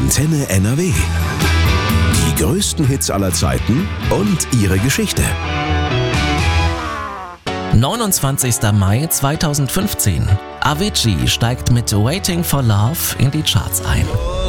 Antenne NRW. Die größten Hits aller Zeiten und ihre Geschichte. 29. Mai 2015. Avicii steigt mit Waiting for Love in die Charts ein.